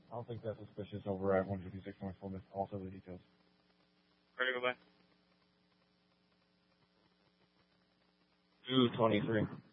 I don't think that's suspicious over at 156 North Plymouth. Also the details. Ready, bye-bye. 223.